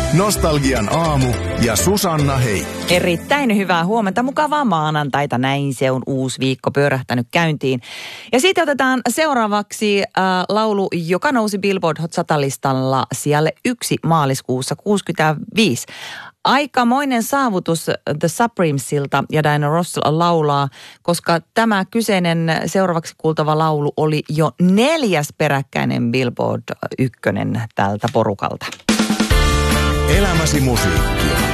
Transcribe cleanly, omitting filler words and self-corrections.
Nostalgian aamu ja Susanna Heikki. Erittäin hyvää huomenta, mukavaa maanantaita. Näin se on uusi viikko pyörähtänyt käyntiin. Ja siitä otetaan seuraavaksi laulu, joka nousi Billboard Hot 100-listalla sijalle 1 maaliskuussa 1965. Aikamoinen saavutus The Supremesilta ja Diana Ross laulaa, koska tämä kyseinen seuraavaksi kuultava laulu oli jo 4. peräkkäinen Billboard 1 tältä porukalta. Elämäsi musiikkia.